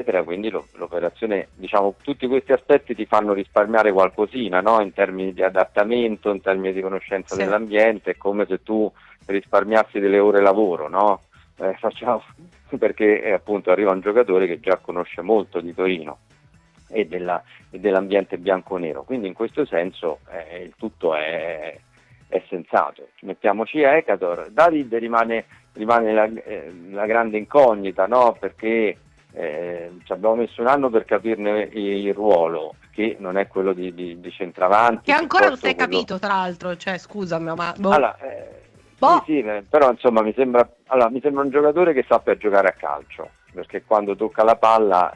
eccetera, quindi l'operazione, diciamo, tutti questi aspetti ti fanno risparmiare qualcosina, no? In termini di adattamento, in termini di conoscenza dell'ambiente, è come se tu risparmiassi delle ore lavoro, no? Perché appunto arriva un giocatore che già conosce molto di Torino e dell'ambiente bianco-nero, quindi in questo senso il tutto è sensato. Mettiamoci Ekator. David rimane la grande incognita, no? Perché ci abbiamo messo un anno per capirne il ruolo, che non è quello di centravanti. Che ancora non si è capito, tra l'altro, cioè scusami, ma allora, sì, però insomma mi sembra un giocatore che sappia giocare a calcio, perché quando tocca la palla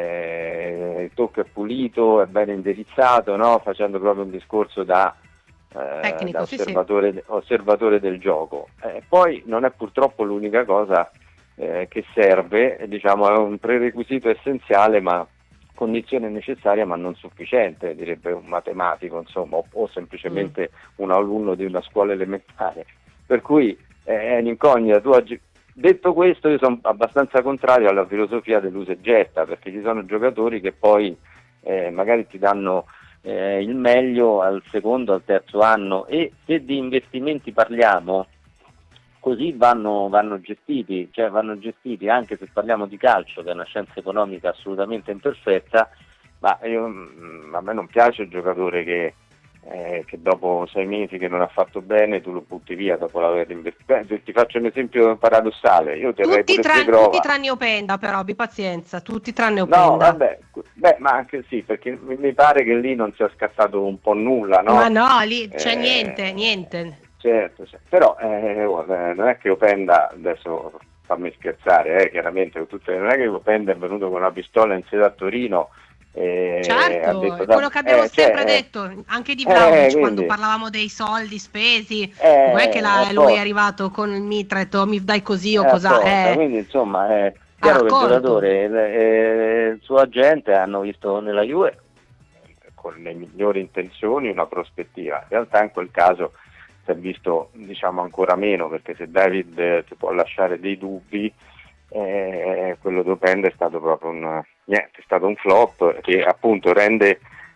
il tocco è pulito, è ben indirizzato, no? Facendo proprio un discorso da tecnico, osservatore del gioco. Poi non è purtroppo l'unica cosa che serve, diciamo, è un prerequisito essenziale, ma condizione necessaria ma non sufficiente, direbbe un matematico, insomma, o semplicemente un alunno di una scuola elementare. Per cui è un'incognita. Detto questo, io sono abbastanza contrario alla filosofia dell'usa e getta, perché ci sono giocatori che poi magari ti danno il meglio al secondo, al terzo anno, e se di investimenti parliamo, così vanno gestiti, cioè vanno gestiti, anche se parliamo di calcio, che è una scienza economica assolutamente imperfetta, ma a me non piace il giocatore che dopo 6 mesi che non ha fatto bene tu lo butti via dopo l'aver investito. Ti faccio un esempio paradossale, io terrei tutti tranne Openda, però abbi pazienza, tutti tranne Openda. No, vabbè, ma anche sì, perché mi pare che lì non sia scattato un po' nulla, no? Ma no, lì c'è niente. Certo, però non è che Openda, adesso fammi scherzare, chiaramente non è che Openda è venuto con una pistola in sede a Torino. Certo, è quello che abbiamo sempre detto, anche di Vlahovic, quando parlavamo dei soldi spesi, non è che lui è arrivato con il mitra e detto mi dai così o cosa. Quindi insomma è chiaro che il giocatore e il suo agente hanno visto nella Juve con le migliori intenzioni una prospettiva. In realtà in quel caso si è visto, diciamo, ancora meno, perché se David ti può lasciare dei dubbi, quello di Openda è stato proprio è stato un flop che appunto rende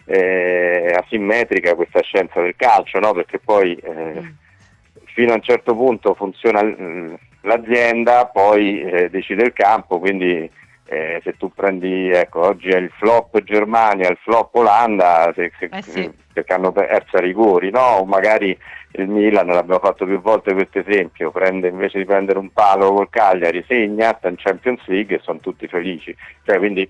asimmetrica questa scienza del calcio, no? Perché poi fino a un certo punto funziona l'azienda, poi decide il campo, quindi se tu prendi, oggi è il flop Germania, il flop Olanda, perché hanno perso a rigori, no? O magari il Milan, l'abbiamo fatto più volte questo esempio, invece di prendere un palo col Cagliari, segna, sta in Champions League e sono tutti felici. Cioè, quindi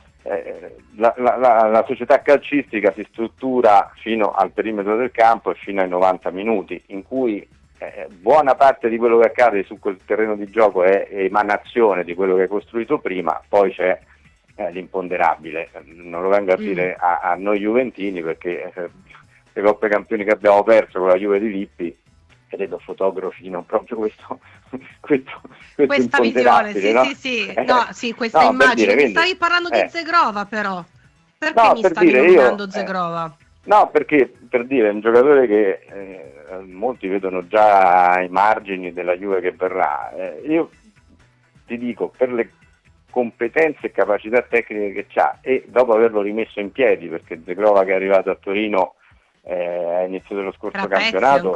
la società calcistica si struttura fino al perimetro del campo e fino ai 90 minuti, in cui buona parte di quello che accade su quel terreno di gioco è emanazione di quello che hai costruito prima, poi c'è l'imponderabile. Non lo vengo a dire a noi juventini, perché le Coppe Campioni che abbiamo perso con la Juve di Lippi, credo fotografino proprio questa visione, no? questa immagine. Mi stavi parlando di Zegrova, però perché mi stavi nominando Zegrova? No, perché per dire, è un giocatore che molti vedono già ai margini della Juve che verrà. Io ti dico, per le competenze e capacità tecniche che ha, e dopo averlo rimesso in piedi, perché Zegrova, che è arrivato a Torino a inizio dello scorso campionato,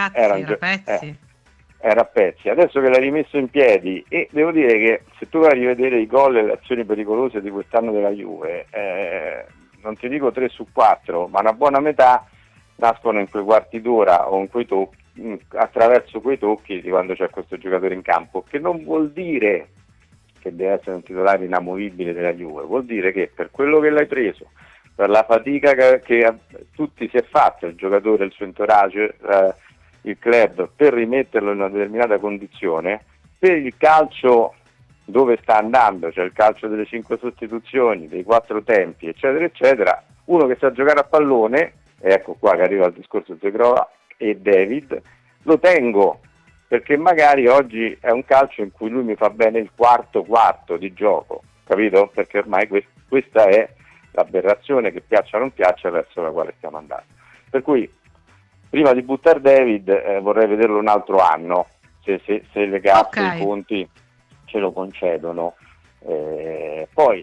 era a pezzi. Adesso che l'ha rimesso in piedi, e devo dire che se tu vai a rivedere i gol e le azioni pericolose di quest'anno della Juve, non ti dico 3 su 4, ma una buona metà nascono in quei quarti d'ora o in quei tocchi, attraverso quei tocchi di quando c'è questo giocatore in campo, che non vuol dire che deve essere un titolare inamovibile della Juve, vuol dire che per quello che l'hai preso, per la fatica che tutti si è fatto, il giocatore, il suo entourage, il club, per rimetterlo in una determinata condizione, per il calcio dove sta andando, cioè il calcio delle 5 sostituzioni, dei 4 tempi, eccetera, eccetera, uno che sa giocare a pallone, e ecco qua che arriva al discorso di Zegrova e David, lo tengo, perché magari oggi è un calcio in cui lui mi fa bene il quarto di gioco, capito? Perché ormai questa è l'aberrazione, che piaccia o non piaccia, verso la quale stiamo andando. Per cui prima di buttare David vorrei vederlo un altro anno, se le casse, i punti ce lo concedono. Poi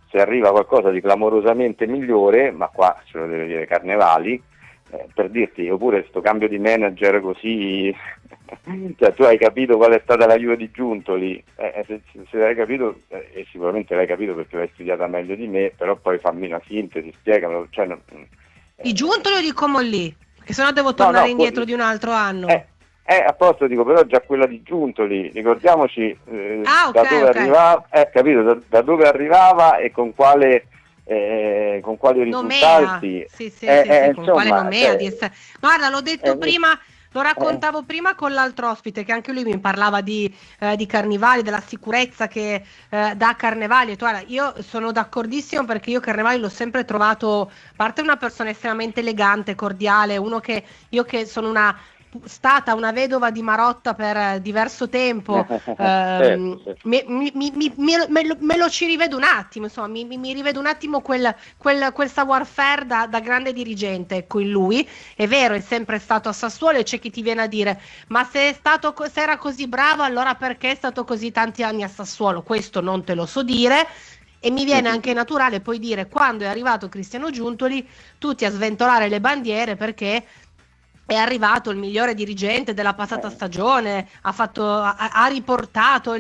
se arriva qualcosa di clamorosamente migliore, ma qua ce lo deve dire Carnevali, per dirti, oppure sto cambio di manager così, cioè tu hai capito qual è stata la Juve di Giuntoli, se l'hai capito, e sicuramente l'hai capito perché l'hai studiata meglio di me, però poi fammi una sintesi, spiegalo. Cioè, di Giuntoli o di Comolli? Perché sennò devo tornare indietro di un altro anno. A posto dico, però già quella di Giuntoli, ricordiamoci da dove arrivava, capito, da dove arrivava e con quali risultati. Sì, con quale nomea di essere. Guarda, l'ho detto prima, lo raccontavo prima con l'altro ospite, che anche lui mi parlava di Carnevali, della sicurezza che dà Carnevali. E guarda, io sono d'accordissimo, perché io Carnevali l'ho sempre trovato, a parte una persona estremamente elegante, cordiale, uno che io che sono stata una vedova di Marotta per diverso tempo, me lo ci rivedo un attimo, insomma, mi rivedo un attimo quel savoir-faire da grande dirigente in lui. È vero, è sempre stato a Sassuolo, e c'è chi ti viene a dire: ma se era così bravo, allora perché è stato così tanti anni a Sassuolo? Questo non te lo so dire. E mi viene anche naturale poi dire, quando è arrivato Cristiano Giuntoli, tutti a sventolare le bandiere, perché è arrivato il migliore dirigente della passata stagione, ha riportato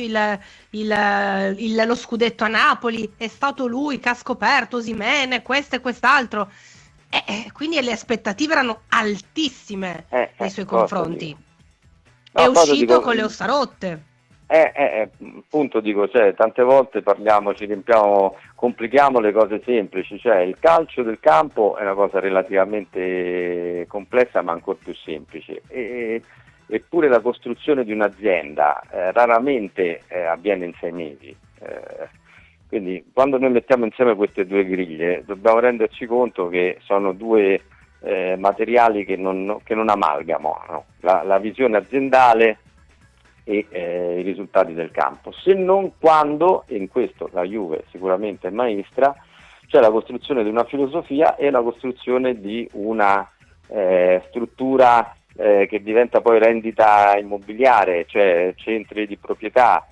lo scudetto a Napoli, è stato lui che ha scoperto Osimhen, questo e quest'altro. Quindi le aspettative erano altissime nei suoi confronti. È uscito con le ossa rotte. Appunto dico, tante volte parliamo, ci riempiamo, complichiamo le cose semplici, il calcio del campo è una cosa relativamente complessa ma ancora più semplice, eppure la costruzione di un'azienda raramente avviene in 6 mesi, quindi quando noi mettiamo insieme queste due griglie dobbiamo renderci conto che sono due materiali che non amalgamano, la visione aziendale e i risultati del campo, se non quando, e in questo la Juve sicuramente è maestra, c'è la costruzione di una filosofia e la costruzione di una struttura che diventa poi rendita immobiliare, cioè centri di proprietà,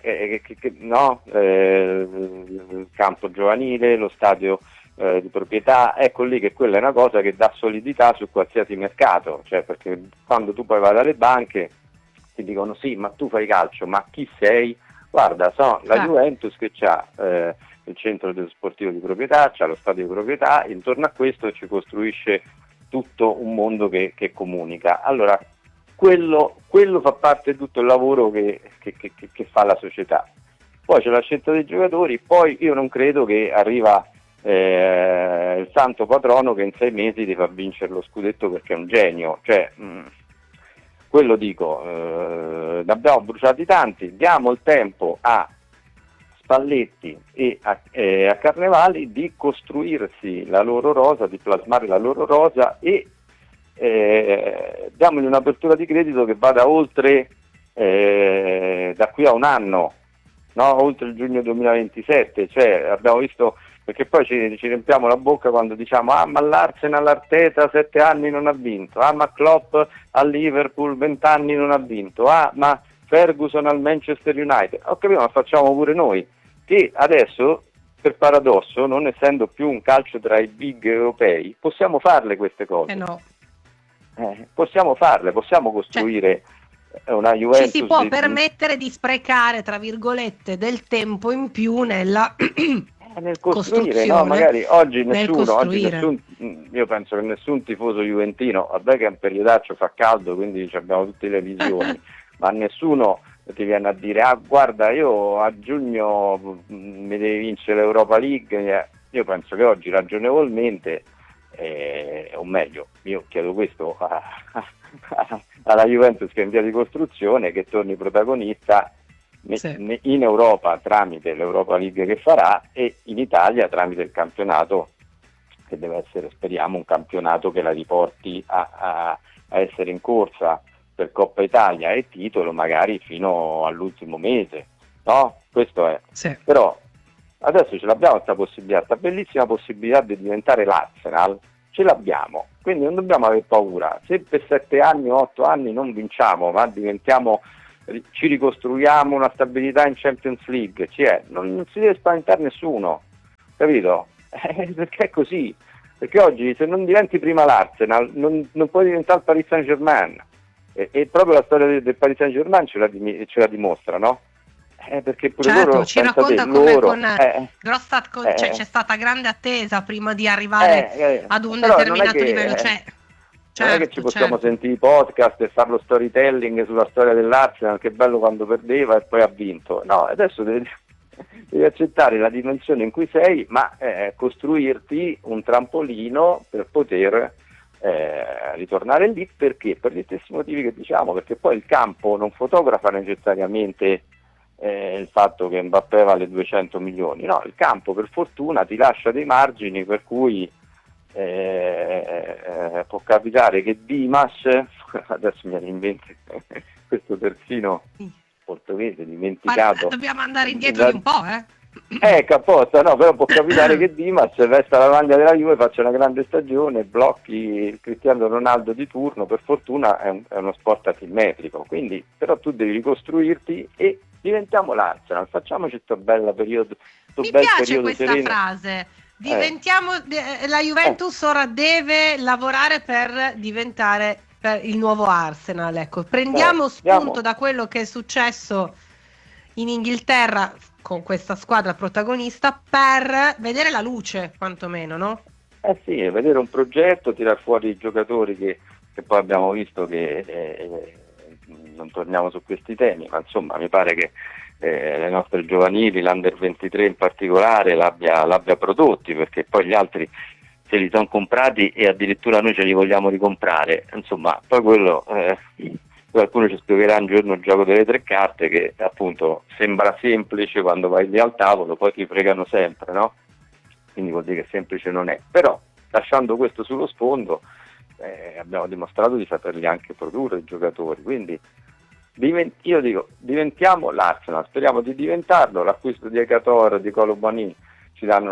il campo giovanile, lo stadio di proprietà, ecco lì che quella è una cosa che dà solidità su qualsiasi mercato, perché quando tu poi vai dalle banche ti dicono: sì, ma tu fai calcio, ma chi sei? Guarda, la Juventus che c'ha il centro sportivo di proprietà, c'ha lo stadio di proprietà, intorno a questo ci costruisce tutto un mondo che comunica. Allora, quello fa parte di tutto il lavoro che fa la società. Poi c'è la scelta dei giocatori, poi io non credo che arriva il santo patrono che in 6 mesi ti fa vincere lo scudetto perché è un genio, quello dico, ne abbiamo bruciati tanti, diamo il tempo a Spalletti e a Carnevali di costruirsi la loro rosa, di plasmare la loro rosa, e diamogli un'apertura di credito che vada oltre da qui a un anno, oltre il giugno 2027, abbiamo visto, perché poi ci riempiamo la bocca quando diciamo: ma l'Arsenal, Arteta 7 anni non ha vinto, ma Klopp al Liverpool 20 anni non ha vinto, ma Ferguson al Manchester United. Ho capito, ma facciamo pure noi, che adesso, per paradosso, non essendo più un calcio tra i big europei, possiamo farle queste cose. No. Possiamo farle, possiamo costruire una Juventus. Ci si può permettere di sprecare, tra virgolette, del tempo in più nel costruire, magari oggi nessuno, io penso che nessun tifoso juventino, vabbè che è un periodaccio, fa caldo, quindi abbiamo tutte le visioni, ma nessuno ti viene a dire: guarda, io a giugno mi devi vincere l'Europa League. Io penso che oggi ragionevolmente, o meglio, io chiedo questo alla Juventus, che è in via di costruzione, che torni protagonista in Europa tramite l'Europa League che farà, e in Italia tramite il campionato, che deve essere, speriamo, un campionato che la riporti a essere in corsa per Coppa Italia e titolo magari fino all'ultimo mese, questo è. Sì. Però adesso ce l'abbiamo questa bellissima possibilità di diventare l'Arsenal, ce l'abbiamo, quindi non dobbiamo avere paura. Se per 7 anni o 8 anni non vinciamo, ma ci ricostruiamo una stabilità in Champions League, non si deve spaventare nessuno. capito? Perché è così, perché oggi se non diventi prima l'Arsenal non puoi diventare il Paris Saint-Germain, e proprio la storia del Paris Saint-Germain ce la dimostra, no? Perché pure certo, loro, ci racconta come loro, con Grostat c'è stata grande attesa prima di arrivare ad un determinato livello. Non è che ci possiamo sentire i podcast e fare lo storytelling sulla storia dell'Arsenal, che bello quando perdeva e poi ha vinto. No, adesso devi accettare la dimensione in cui sei, ma costruirti un trampolino per poter ritornare lì. Perché? Per gli stessi motivi che diciamo, perché poi il campo non fotografa necessariamente il fatto che Mbappé vale 200 milioni, no, il campo per fortuna ti lascia dei margini per cui può capitare che Dimas, adesso mi viene in mente questo terzino portoghese dimenticato, dobbiamo andare indietro di un po', apposta, no, però può capitare che Dimas vesta la maglia della Juve, faccia una grande stagione, blocchi il Cristiano Ronaldo di turno. Per fortuna è uno sport asimmetrico, quindi però tu devi ricostruirti e diventiamo l'Arsenal, facciamoci sto bel periodo. Mi piace questa frase. Diventiamo la Juventus ora deve lavorare per diventare il nuovo Arsenal, ecco. Prendiamo spunto da quello che è successo in Inghilterra con questa squadra protagonista per vedere la luce, quantomeno, no? Sì, vedere un progetto, tirar fuori i giocatori che poi abbiamo visto che non torniamo su questi temi, ma insomma mi pare che le nostre giovanili, l'Under 23 in particolare, l'abbia prodotti, perché poi gli altri se li sono comprati e addirittura noi ce li vogliamo ricomprare. Insomma, poi quello qualcuno ci spiegherà un giorno il gioco delle tre carte, che appunto sembra semplice quando vai lì al tavolo, poi ti fregano sempre, no? Quindi vuol dire che semplice non è. Però lasciando questo sullo sfondo, abbiamo dimostrato di saperli anche produrre i giocatori, quindi io dico, diventiamo l'Arsenal, speriamo di diventarlo. L'acquisto di Ekator, di Koulibaly ci danno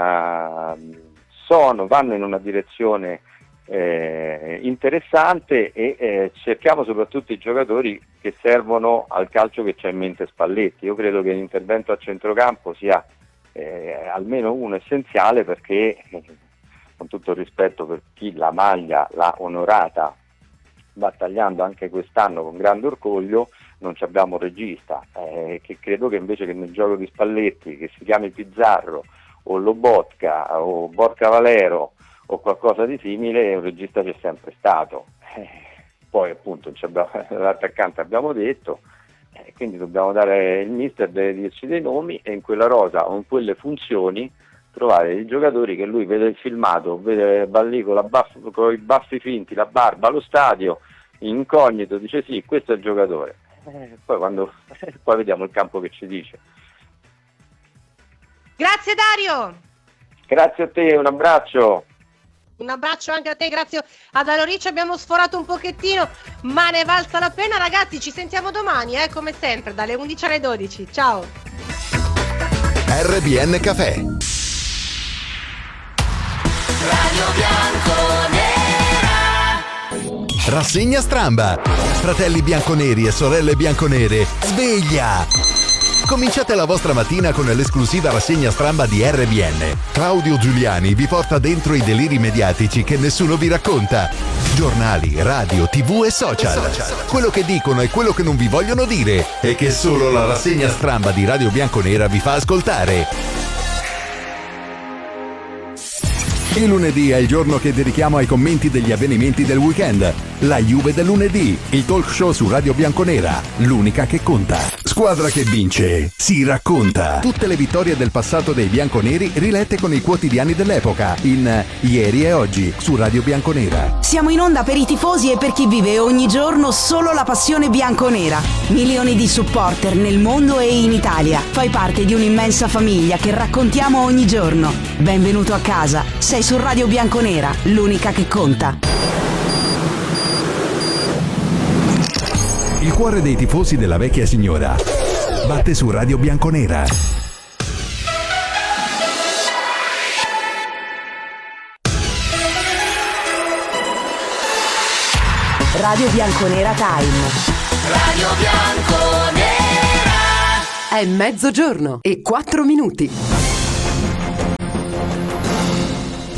vanno in una direzione interessante, e cerchiamo soprattutto i giocatori che servono al calcio che c'ha in mente Spalletti. Io credo che l'intervento a centrocampo sia almeno uno essenziale, perché con tutto il rispetto per chi la maglia l'ha onorata battagliando anche quest'anno con grande orgoglio, non ci abbiamo un regista, che credo che invece che nel gioco di Spalletti, che si chiami Pizzarro o Lobotka o Borca Valero o qualcosa di simile, un regista c'è sempre stato. Poi appunto l'attaccante abbiamo detto, quindi dobbiamo dare, il mister deve dirci dei nomi, e in quella rosa o in quelle funzioni trovare dei giocatori che lui vede il filmato, vede Ballì con i baffi finti, la barba allo stadio, incognito, dice sì, questo è il giocatore. Poi vediamo il campo che ci dice. Grazie Dario. Grazie a te, un abbraccio. Un abbraccio anche a te, grazie ad Aloric. Abbiamo sforato un pochettino, ma ne valsa la pena. Ragazzi, ci sentiamo domani, come sempre, dalle 11 alle 12. Ciao. RBN Café. Radio Bianconera. Rassegna Stramba. Fratelli bianconeri e sorelle bianconere, sveglia! Cominciate la vostra mattina con l'esclusiva rassegna Stramba di RBN. Claudio Giuliani vi porta dentro i deliri mediatici che nessuno vi racconta. Giornali, radio, TV e social. Quello che dicono e quello che non vi vogliono dire, e che solo la rassegna Stramba di Radio Bianconera vi fa ascoltare. Il lunedì è il giorno che dedichiamo ai commenti degli avvenimenti del weekend. La Juve del lunedì, il talk show su Radio Bianconera, l'unica che conta. Squadra che vince, si racconta. Tutte le vittorie del passato dei bianconeri rilette con i quotidiani dell'epoca, in Ieri e Oggi, su Radio Bianconera. Siamo in onda per i tifosi e per chi vive ogni giorno solo la passione bianconera. Milioni di supporter nel mondo e in Italia. Fai parte di un'immensa famiglia che raccontiamo ogni giorno. Benvenuto a casa. Sei su Radio Bianconera, l'unica che conta. Il cuore dei tifosi della vecchia signora batte su Radio Bianconera. Radio Bianconera Time. Radio Bianconera. È mezzogiorno e 4 minuti.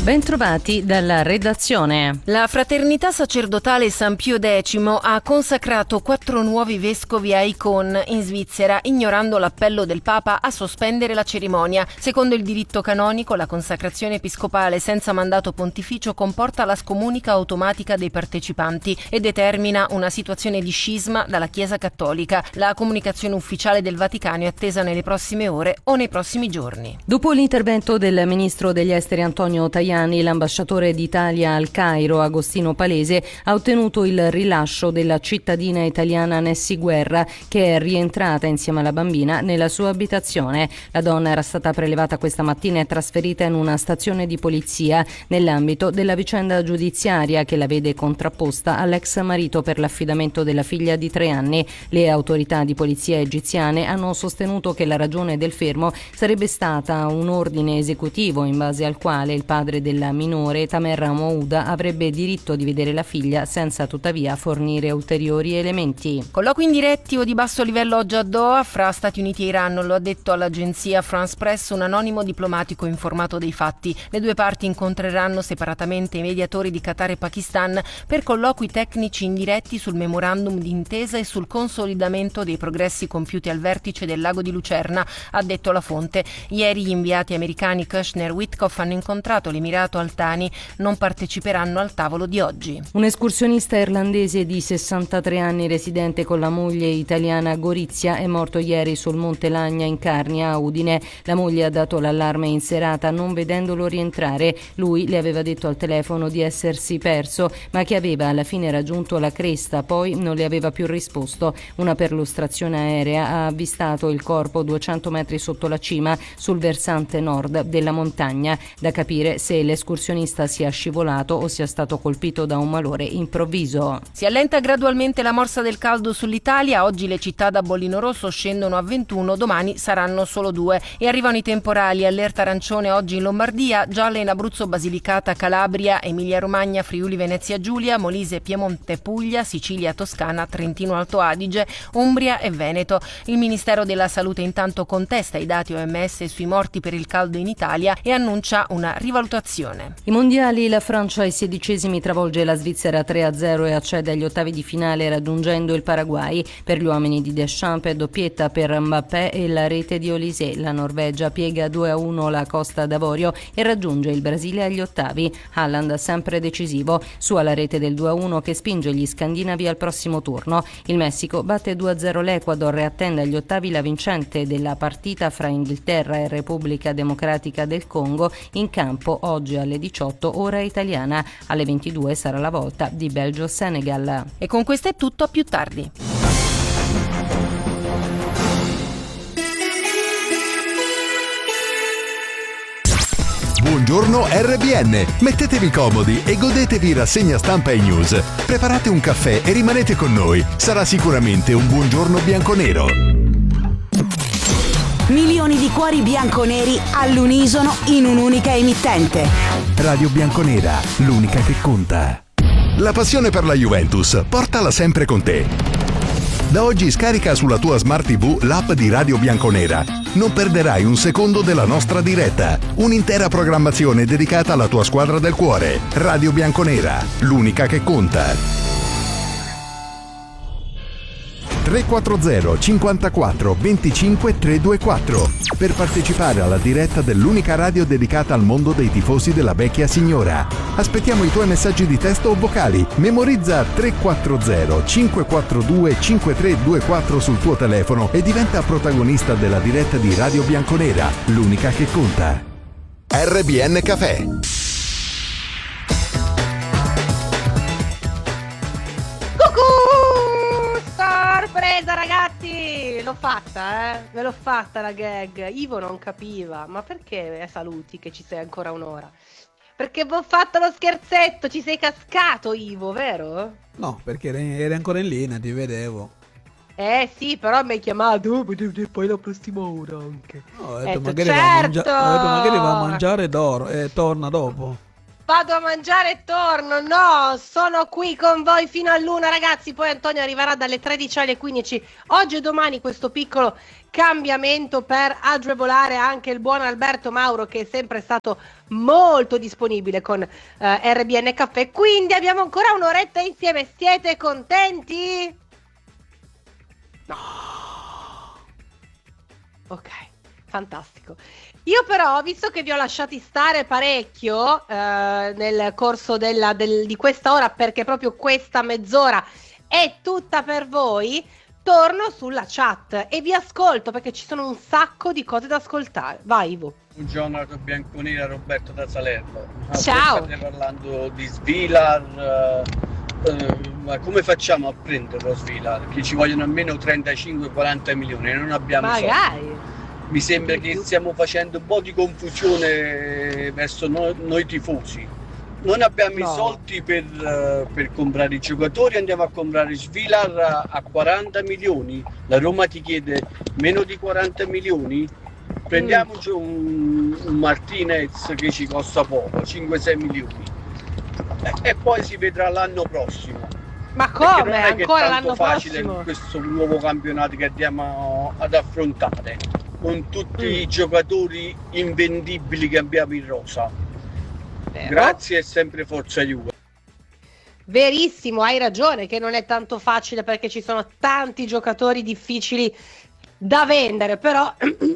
Bentrovati dalla redazione. La Fraternità Sacerdotale San Pio X ha consacrato 4 nuovi vescovi a Icon in Svizzera, ignorando l'appello del Papa a sospendere la cerimonia. Secondo il diritto canonico, la consacrazione episcopale senza mandato pontificio comporta la scomunica automatica dei partecipanti e determina una situazione di scisma dalla Chiesa Cattolica. La comunicazione ufficiale del Vaticano è attesa nelle prossime ore o nei prossimi giorni. Dopo l'intervento del ministro degli esteri Antonio Tajani, l'ambasciatore d'Italia al Cairo, Agostino Palese, ha ottenuto il rilascio della cittadina italiana Nessi Guerra, che è rientrata insieme alla bambina nella sua abitazione. La donna era stata prelevata questa mattina e trasferita in una stazione di polizia nell'ambito della vicenda giudiziaria che la vede contrapposta all'ex marito per l'affidamento della figlia di 3 anni. Le autorità di polizia egiziane hanno sostenuto che la ragione del fermo sarebbe stata un ordine esecutivo in base al quale il padre della minore, Tamer Mouda, avrebbe diritto di vedere la figlia senza tuttavia fornire ulteriori elementi. Colloqui indiretti o di basso livello oggi a Doha fra Stati Uniti e Iran, lo ha detto all'agenzia France Press un anonimo diplomatico informato dei fatti. Le due parti incontreranno separatamente i mediatori di Qatar e Pakistan per colloqui tecnici indiretti sul memorandum d'intesa e sul consolidamento dei progressi compiuti al vertice del lago di Lucerna, ha detto la fonte. Ieri gli inviati americani Kushner e Witkoff hanno incontrato l'Emirato Al Thani, non parteciperanno al tavolo di oggi. Un escursionista irlandese di 63 anni residente con la moglie italiana a Gorizia è morto ieri sul Monte Lagna in Carnia a Udine. La moglie ha dato l'allarme in serata non vedendolo rientrare. Lui le aveva detto al telefono di essersi perso, ma che aveva alla fine raggiunto la cresta, poi non le aveva più risposto. Una perlustrazione aerea ha avvistato il corpo 200 metri sotto la cima sul versante nord della montagna. Da capire se l'escursionista sia scivolato o sia stato colpito da un malore improvviso. Si allenta gradualmente la morsa del caldo sull'Italia. Oggi le città da bollino rosso scendono a 21, domani saranno solo 2 e arrivano i temporali. Allerta arancione oggi in Lombardia, gialla in Abruzzo, Basilicata, Calabria, Emilia-Romagna, Friuli, Venezia Giulia, Molise, Piemonte, Puglia, Sicilia, Toscana, Trentino Alto Adige, Umbria e Veneto. Il Ministero della Salute intanto contesta i dati OMS sui morti per il caldo in Italia e annuncia una rivalutazione. I mondiali, la Francia ai 16esimi travolge la Svizzera 3-0 e accede agli ottavi di finale raggiungendo il Paraguay. Per gli uomini di Deschamps è doppietta per Mbappé e la rete di Olise. La Norvegia piega 2-1 la Costa d'Avorio e raggiunge il Brasile agli ottavi. Haaland sempre decisivo, su alla rete del 2-1 che spinge gli scandinavi al prossimo turno. Il Messico batte 2-0 l'Ecuador e attende agli ottavi la vincente della partita fra Inghilterra e Repubblica Democratica del Congo, in campo oggi alle 18 ora italiana. Alle 22 sarà la volta di Belgio-Senegal. E con questo è tutto, a più tardi. Buongiorno RBN, mettetevi comodi e godetevi rassegna stampa e news. Preparate un caffè e rimanete con noi, sarà sicuramente un buongiorno bianconero. Milioni di cuori bianconeri all'unisono in un'unica emittente. Radio Bianconera, l'unica che conta. La passione per la Juventus, portala sempre con te. Da oggi scarica sulla tua Smart TV l'app di Radio Bianconera. Non perderai un secondo della nostra diretta. Un'intera programmazione dedicata alla tua squadra del cuore. Radio Bianconera, l'unica che conta. 340 54 25 324 per partecipare alla diretta dell'unica radio dedicata al mondo dei tifosi della vecchia signora. Aspettiamo i tuoi messaggi di testo o vocali. Memorizza 340 542 5324 sul tuo telefono e diventa protagonista della diretta di Radio Bianconera, l'unica che conta. RBN Cafè. Sorpresa ragazzi, l'ho fatta, ve l'ho fatta la gag. Ivo non capiva, ma perché saluti che ci sei ancora un'ora? Perché vi ho fatto lo scherzetto, ci sei cascato Ivo, vero? No, perché eri ancora in linea, ti vedevo. Sì, però mi hai chiamato, poi la prossima ora anche. No, ho detto, magari va a mangiare d'oro e torna dopo. vado a mangiare e torno. No, sono qui con voi fino all'1, ragazzi. Poi Antonio arriverà dalle 13 alle 15. Oggi e domani questo piccolo cambiamento per agevolare anche il buon Alberto Mauro, che è sempre stato molto disponibile con RBN Caffè. Quindi abbiamo ancora un'oretta insieme. Siete contenti? No. Ok, fantastico. Io però, visto che vi ho lasciati stare parecchio nel corso di questa ora, perché proprio questa mezz'ora è tutta per voi, torno sulla chat e vi ascolto perché ci sono un sacco di cose da ascoltare. Vai Ivo. Buongiorno Bianconera, Roberto da Salerno. Ciao. State parlando di Svilar, ma come facciamo a prenderlo Svilar? Che ci vogliono almeno 35-40 milioni, non abbiamo magari soldi. Mi sembra che stiamo facendo un po' di confusione verso noi tifosi. Non abbiamo i soldi per comprare i giocatori, andiamo a comprare Svilar a 40 milioni. La Roma ti chiede meno di 40 milioni. Prendiamoci un Martinez che ci costa poco, 5-6 milioni. E poi si vedrà l'anno prossimo. Ma come? Non è Ancora che è l'anno tanto facile prossimo? questo nuovo campionato che andiamo ad affrontare con tutti i giocatori invendibili che abbiamo in rosa. Vero? Grazie e sempre forza Juve. Verissimo, hai ragione che non è tanto facile perché ci sono tanti giocatori difficili da vendere, però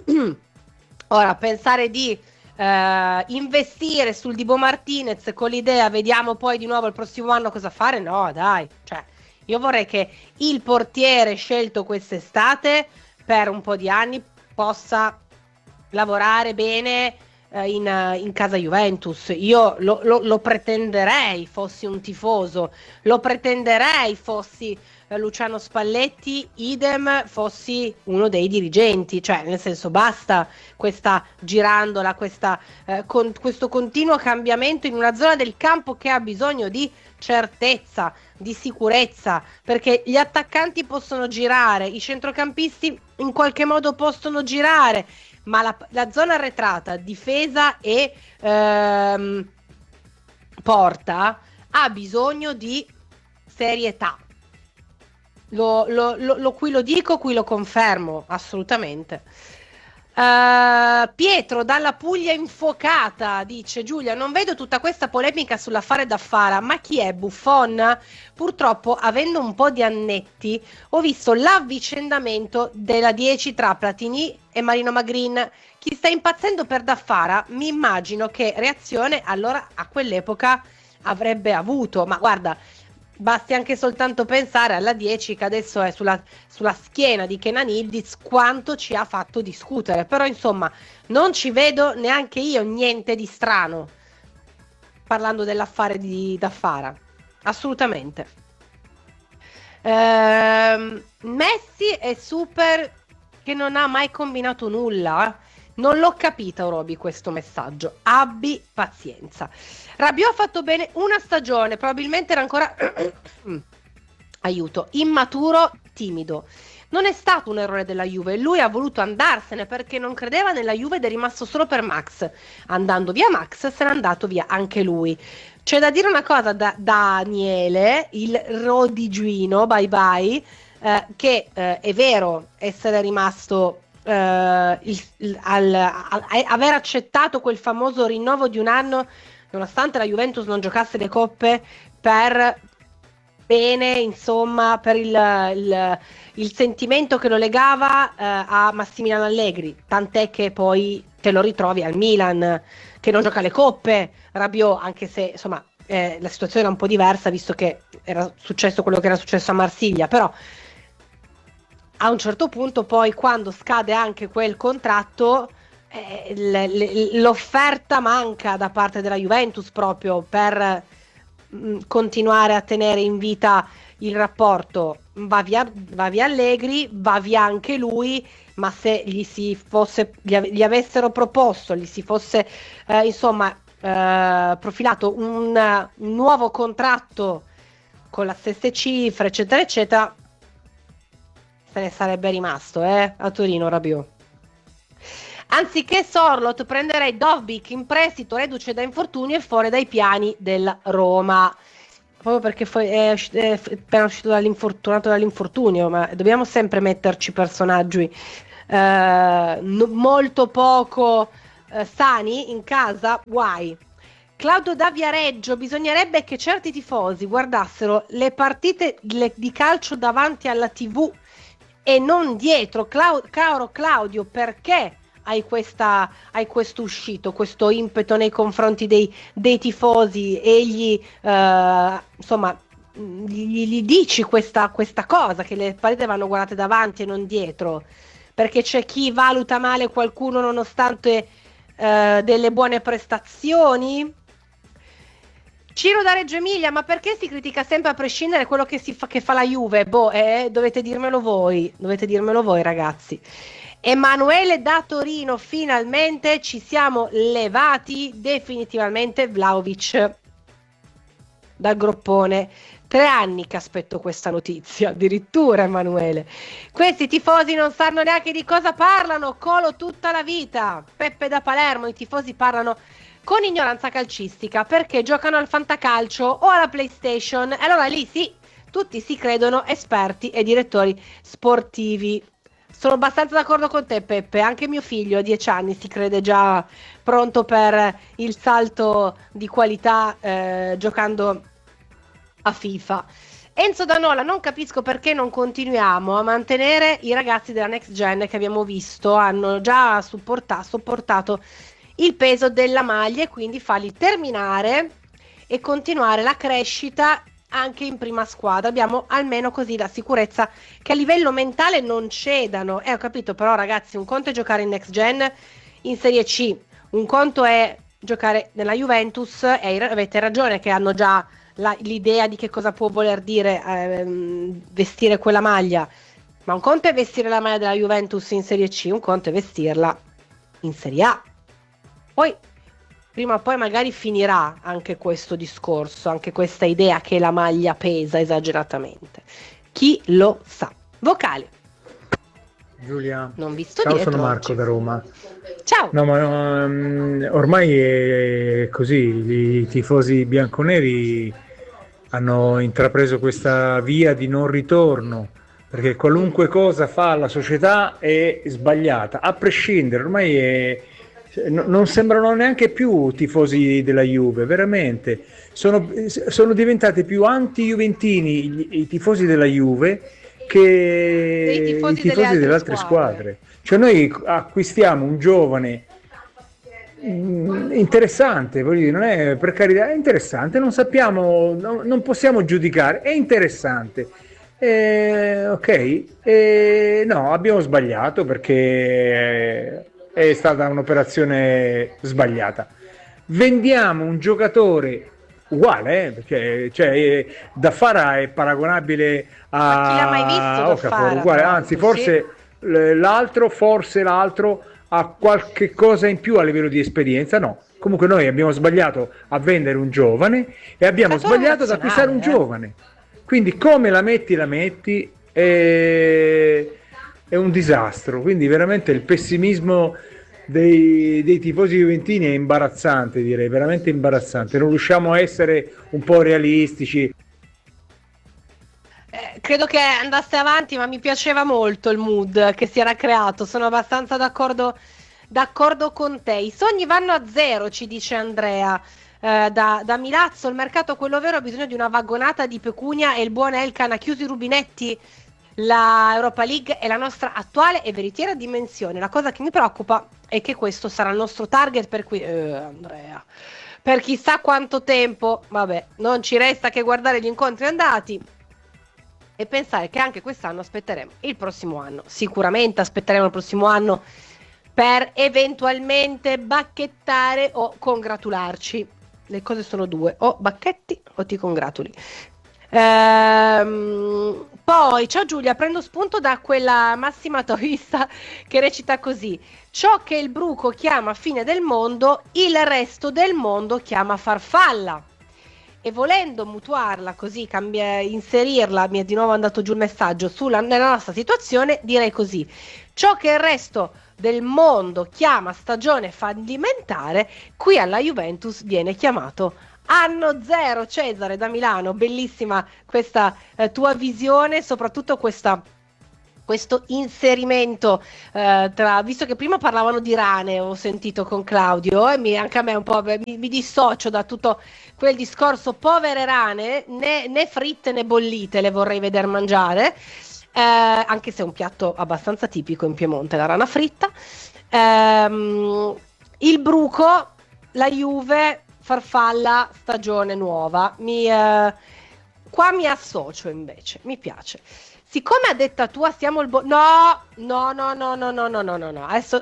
ora pensare di investire sul Dibu Martinez con l'idea vediamo poi di nuovo il prossimo anno cosa fare, no dai, cioè io vorrei che il portiere scelto quest'estate per un po' di anni possa lavorare bene in casa Juventus. Io lo pretenderei fossi un tifoso, lo pretenderei fossi Luciano Spalletti, idem fossi uno dei dirigenti, cioè nel senso basta questa girandola, questo continuo cambiamento in una zona del campo che ha bisogno di certezza, di sicurezza, perché gli attaccanti possono girare, i centrocampisti in qualche modo possono girare, ma la zona arretrata, difesa e porta ha bisogno di serietà. Qui lo dico, qui lo confermo, assolutamente. Pietro dalla Puglia infuocata dice: Giulia, non vedo tutta questa polemica sull'affare Daffara, ma chi è Buffon? Purtroppo, avendo un po' di annetti, ho visto l'avvicendamento della 10 tra Platini e Marino Magrin. Chi sta impazzendo per Daffara, mi immagino che reazione allora a quell'epoca avrebbe avuto, ma guarda, basti anche soltanto pensare alla 10 che adesso è sulla schiena di Kenan Yildiz, quanto ci ha fatto discutere. Però insomma non ci vedo neanche io niente di strano parlando dell'affare di Daffara, assolutamente. Messi è super che non ha mai combinato nulla. Non l'ho capita, Roby, questo messaggio. Abbi pazienza. Rabiot ha fatto bene una stagione, probabilmente era ancora aiuto, immaturo, timido. Non è stato un errore della Juve, lui ha voluto andarsene perché non credeva nella Juve ed è rimasto solo per Max. Andando via Max, se n'è andato via anche lui. C'è da dire una cosa da Daniele, il Rodigino, bye bye, che è vero essere rimasto aver accettato quel famoso rinnovo di un anno nonostante la Juventus non giocasse le coppe, per bene, insomma, per il sentimento che lo legava a Massimiliano Allegri, tant'è che poi te lo ritrovi al Milan che non gioca le coppe, Rabiot, anche se insomma la situazione era un po' diversa visto che era successo quello che era successo a Marsiglia, però a un certo punto poi quando scade anche quel contratto l'offerta manca da parte della Juventus proprio per continuare a tenere in vita il rapporto. Va via Allegri, va via anche lui, ma se gli avessero proposto, gli si fosse profilato un nuovo contratto con le stesse cifre eccetera eccetera, se ne sarebbe rimasto a Torino Rabiot. Anziché Sorloth prenderei Dovbyk in prestito, reduce da infortunio e fuori dai piani del Roma. Proprio perché è appena uscito dall'infortunio, ma dobbiamo sempre metterci personaggi molto poco sani in casa, guai. Claudio da Viareggio: bisognerebbe che certi tifosi guardassero le partite di calcio davanti alla TV e non dietro. Caro Claudio, perché hai questo uscito, questo impeto nei confronti dei tifosi e gli dici questa cosa, che le partite vanno guardate davanti e non dietro? Perché c'è chi valuta male qualcuno nonostante delle buone prestazioni. Ciro da Reggio Emilia: ma perché si critica sempre a prescindere quello che fa la Juve? Dovete dirmelo voi ragazzi. Emanuele da Torino: finalmente ci siamo levati definitivamente Vlahovic dal groppone. 3 anni che aspetto questa notizia, addirittura Emanuele. Questi tifosi non sanno neanche di cosa parlano, Colo tutta la vita. Peppe da Palermo: i tifosi parlano con ignoranza calcistica perché giocano al fantacalcio o alla PlayStation, e allora lì sì, tutti si credono esperti e direttori sportivi. Sono abbastanza d'accordo con te, Peppe. Anche mio figlio a 10 anni si crede già pronto per il salto di qualità giocando a FIFA. Enzo da Nola: non capisco perché non continuiamo a mantenere i ragazzi della Next Gen che abbiamo visto hanno già sopportato il peso della maglia, e quindi farli terminare e continuare la crescita anche in prima squadra. Abbiamo almeno così la sicurezza che a livello mentale non cedano. Ho capito, però ragazzi, un conto è giocare in Next Gen in Serie C, un conto è giocare nella Juventus, e avete ragione che hanno già l'idea di che cosa può voler dire vestire quella maglia, ma un conto è vestire la maglia della Juventus in Serie C, un conto è vestirla in Serie A. Poi prima o poi magari finirà anche questo discorso, anche questa idea che la maglia pesa esageratamente. Chi lo sa? Vocale. Giulia, non vi sto ciao, dietro sono Marco oggi. da Roma. Ciao. No, ma ormai è così, i tifosi bianconeri hanno intrapreso questa via di non ritorno, perché qualunque cosa fa la società è sbagliata, a prescindere. Ormai non sembrano neanche più tifosi della Juve, veramente. Sono diventati più anti-juventini i tifosi della Juve che i tifosi delle altre squadre. Cioè noi acquistiamo un giovane interessante, voglio dire, non è, per carità, è interessante, non sappiamo, non possiamo giudicare, è interessante. Ok, no, abbiamo sbagliato perché è stata un'operazione sbagliata. Vendiamo un giocatore uguale, perché cioè, Daffara è paragonabile a... Ma chi l'ha mai visto Daffara? uguale, anzi forse l'altro ha qualche cosa in più a livello di esperienza. No, comunque noi abbiamo sbagliato a vendere un giovane e abbiamo sbagliato ad acquistare un giovane, quindi come la metti è un disastro. Quindi veramente il pessimismo dei tifosi juventini è imbarazzante, direi, veramente imbarazzante. Non riusciamo a essere un po' realistici. Credo che andasse avanti, ma mi piaceva molto il mood che si era creato. Sono abbastanza d'accordo con te. I sogni vanno a zero, ci dice Andrea da Milazzo. Il mercato, quello vero, ha bisogno di una vagonata di pecunia, e il buon Elkan ha chiuso i rubinetti. La Europa League è la nostra attuale e veritiera dimensione. La cosa che mi preoccupa è che questo sarà il nostro target Andrea, per chissà quanto tempo. Vabbè, non ci resta che guardare gli incontri andati e pensare che anche quest'anno aspetteremo il prossimo anno. Sicuramente aspetteremo il prossimo anno per eventualmente bacchettare o congratularci. Le cose sono due: o bacchetti o ti congratuli. Poi, ciao Giulia, prendo spunto da quella massima taoista che recita così: ciò che il bruco chiama fine del mondo, il resto del mondo chiama farfalla. e volendo mutuarla così, inserirla, mi è di nuovo andato giù il messaggio, nella nostra situazione, direi così: ciò che il resto del mondo chiama stagione fallimentare, qui alla Juventus viene chiamato anno zero. Cesare da Milano, bellissima questa tua visione, soprattutto questo inserimento visto che prima parlavano di rane, ho sentito con Claudio, e anche a me un po' mi dissocio da tutto quel discorso. Povere rane, né fritte né bollite le vorrei vedere mangiare, anche se è un piatto abbastanza tipico in Piemonte, la rana fritta. Il bruco, la Juve, farfalla, stagione nuova. Qua mi associo invece, mi piace. Siccome a detta tua siamo il no. Adesso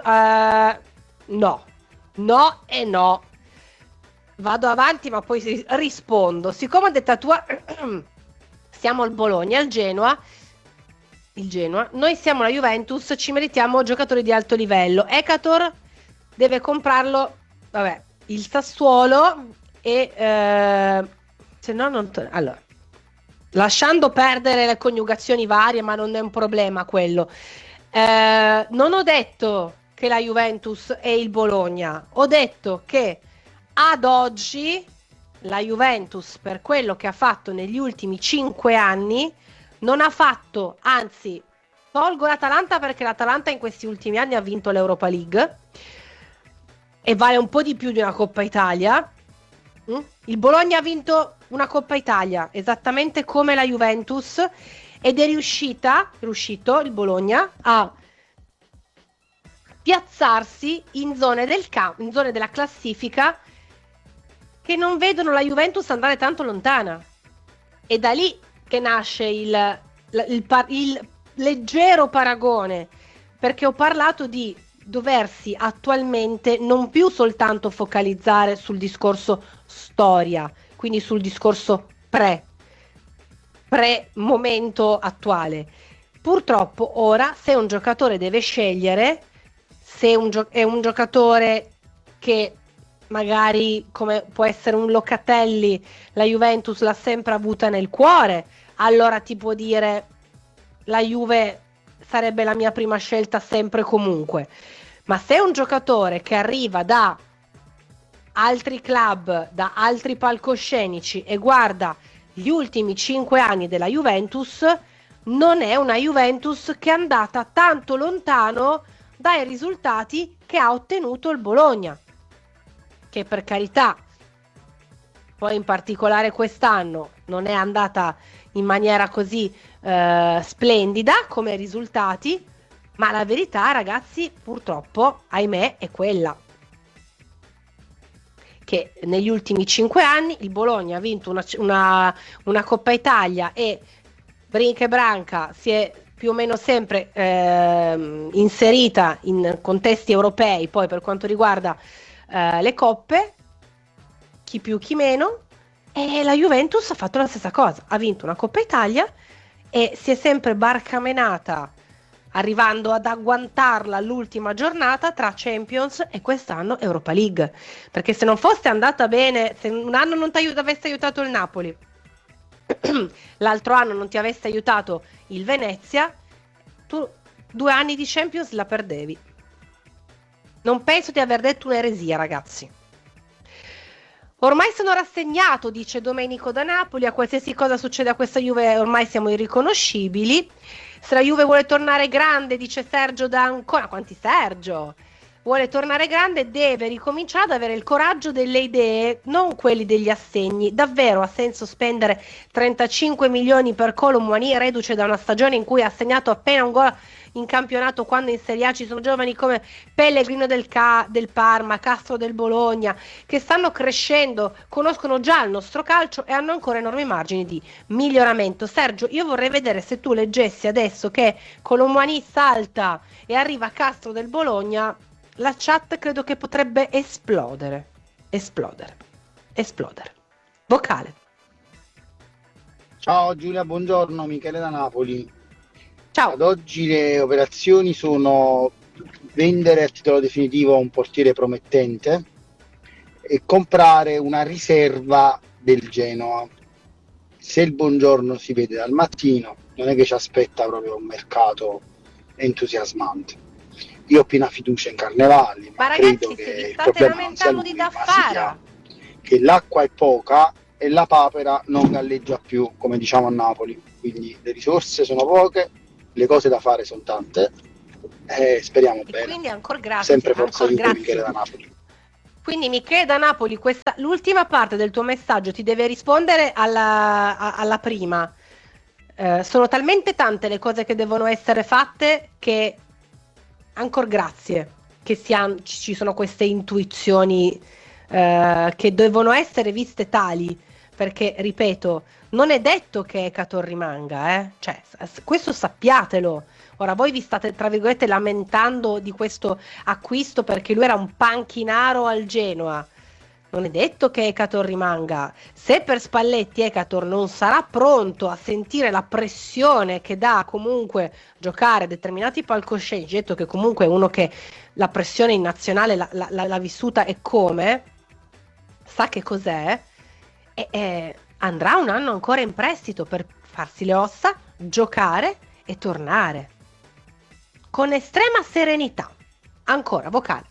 no e no. Vado avanti, ma poi rispondo. Siccome a detta tua siamo il Bologna, il Genoa, noi siamo la Juventus, ci meritiamo giocatori di alto livello. Ekator deve comprarlo, il Sassuolo, e se no non allora, lasciando perdere le coniugazioni varie, ma non è un problema quello. Non ho detto che la Juventus è il Bologna, ho detto che ad oggi la Juventus, per quello che ha fatto negli ultimi 5 anni, non ha fatto, anzi, tolgo l'Atalanta perché l'Atalanta in questi ultimi anni ha vinto l'Europa League e vale un po' di più di una Coppa Italia. Il Bologna ha vinto una Coppa Italia esattamente come la Juventus, ed è riuscito il Bologna a piazzarsi in zone della classifica che non vedono la Juventus andare tanto lontana. E da lì che nasce il leggero paragone, perché ho parlato di doversi attualmente non più soltanto focalizzare sul discorso storia, quindi sul discorso pre-momento attuale. Purtroppo ora, se un giocatore deve scegliere, se è un giocatore che magari, come può essere un Locatelli, la Juventus l'ha sempre avuta nel cuore, allora ti può dire la Juve sarebbe la mia prima scelta sempre e comunque. Ma se è un giocatore che arriva da altri club, da altri palcoscenici e guarda gli ultimi 5 anni della Juventus, non è una Juventus che è andata tanto lontano dai risultati che ha ottenuto il Bologna, che per carità poi in particolare quest'anno non è andata in maniera così splendida come risultati, ma la verità, ragazzi, purtroppo, ahimè, è quella che negli ultimi 5 anni il Bologna ha vinto una Coppa Italia e Brinca e Branca si è più o meno sempre inserita in contesti europei, poi per quanto riguarda le coppe, chi più chi meno, e la Juventus ha fatto la stessa cosa, ha vinto una Coppa Italia e si è sempre barcamenata, arrivando ad agguantarla all'ultima giornata tra Champions e quest'anno Europa League, perché se non fosse andata bene, se un anno non ti avesse aiutato il Napoli, l'altro anno non ti avesse aiutato il Venezia, tu 2 anni di Champions la perdevi. Non penso di aver detto un'eresia, ragazzi. Ormai sono rassegnato, dice Domenico da Napoli, a qualsiasi cosa succede a questa Juve ormai siamo irriconoscibili. Se la Juve vuole tornare grande, dice Sergio da Ancona, quanti Sergio? Vuole tornare grande, deve ricominciare ad avere il coraggio delle idee, non quelli degli assegni. Davvero ha senso spendere 35 milioni per Kolo Muani, reduce da una stagione in cui ha segnato appena un gol in campionato, quando in Serie A ci sono giovani come Pellegrino del Parma, Castro del Bologna, che stanno crescendo, conoscono già il nostro calcio e hanno ancora enormi margini di miglioramento. Sergio, io vorrei vedere se tu leggessi adesso che Kolo Muani salta e arriva Castro del Bologna, la chat credo che potrebbe esplodere. Vocale. Ciao Giulia, buongiorno, Michele da Napoli. Ciao. Ad oggi le operazioni sono vendere a titolo definitivo un portiere promettente e comprare una riserva del Genoa, se il buongiorno si vede dal mattino, non è che ci aspetta proprio un mercato entusiasmante. Io ho piena fiducia in Carnevali, ma credo ragazzi, che se vi il state problema non sia lamentando lui, di ma Daffara, sia che l'acqua è poca e la papera non galleggia più, come diciamo a Napoli. Quindi le risorse sono poche, le cose da fare sono tante, speriamo e bene. quindi ancora grazie, Sempre forza ancora Juve, Michele grazie. da Napoli. Quindi Michele da Napoli, l'ultima parte del tuo messaggio ti deve rispondere alla prima. Sono talmente tante le cose che devono essere fatte che ancora grazie che ci sono queste intuizioni che devono essere viste tali, perché ripeto, non è detto che Ekator rimanga, cioè, questo sappiatelo. Ora voi vi state tra virgolette lamentando di questo acquisto perché lui era un panchinaro al Genoa. Non è detto che Ekator rimanga. Se per Spalletti Ekator non sarà pronto a sentire la pressione che dà comunque giocare a determinati palcoscenici, detto che comunque è uno che la pressione in nazionale l'ha vissuta e come, sa che cos'è, e andrà un anno ancora in prestito per farsi le ossa, giocare e tornare. Con estrema serenità. Ancora, vocale.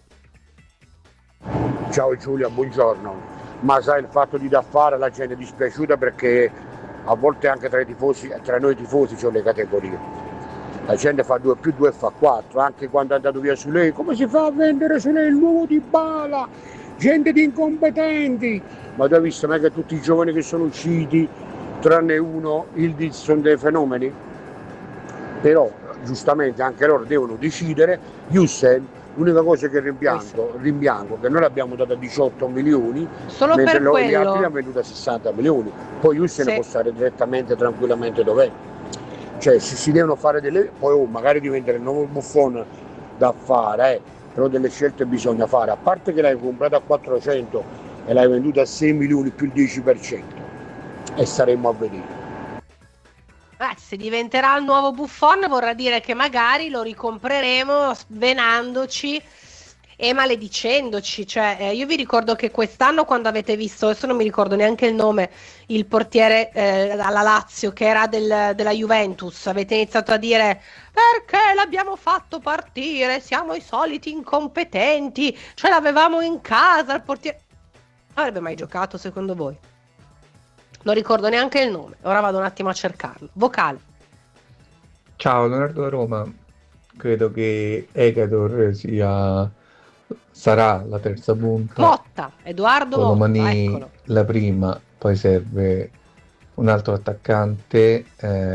Ciao Giulia, buongiorno. Ma sai, il fatto di Daffara la gente è dispiaciuta perché a volte anche tra noi tifosi c'è le categorie. La gente fa 2 più 2 fa 4, anche quando è andato via Sulei. Come si fa a vendere Sulei il nuovo Dybala? Gente di incompetenti. Ma tu hai visto mai che tutti i giovani che sono usciti, tranne uno, Ildiz, sono dei fenomeni? Però giustamente anche loro devono decidere. Jussen, l'unica cosa che rimpiango che noi l'abbiamo dato a 18 milioni, solo mentre per gli altri quello l'hanno venduto a 60 milioni. Poi Jussen sì. Può stare direttamente, tranquillamente dov'è. Cioè si devono fare poi magari diventare il nuovo Buffon da fare, però delle scelte bisogna fare. A parte che l'hai comprato a 400 e l'hai venduto a 6 milioni più il 10%, e staremo a vedere. Se diventerà il nuovo Buffon vorrà dire che magari lo ricompreremo svenandoci e maledicendoci. Cioè, io vi ricordo che quest'anno, quando avete visto, adesso non mi ricordo neanche il nome, il portiere alla Lazio che era della Juventus, avete iniziato a dire: perché l'abbiamo fatto partire? Siamo i soliti incompetenti, ce l'avevamo in casa il portiere. Non avrebbe mai giocato, secondo voi? Non ricordo neanche il nome, ora vado un attimo a cercarlo. Vocale. Ciao, Leonardo da Roma. Credo che Ekator sarà la terza punta. Motta, Edoardo Motta, Colomani eccolo. la prima, poi serve un altro attaccante,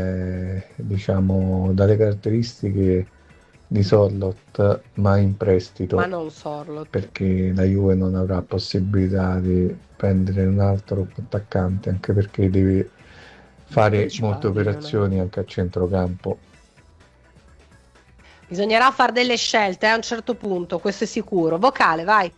diciamo dalle caratteristiche di Sorloth, ma in prestito. Ma non Sorloth. Perché la Juve non avrà possibilità di prendere un altro attaccante, anche perché deve fare molte operazioni anche a centrocampo. Bisognerà fare delle scelte a un certo punto, questo è sicuro. Vocale, vai.